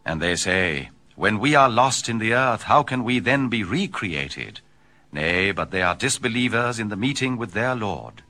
And they say, when we are lost in the earth, how can we then be recreated? Nay, but they are disbelievers in the meeting with their Lord.